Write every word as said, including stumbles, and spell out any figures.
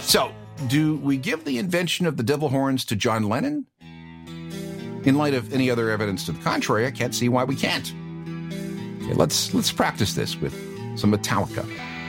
So, do we give the invention of the devil horns to John Lennon? In light of any other evidence to the contrary, I can't see why we can't. Okay, let's let's practice this with some Metallica.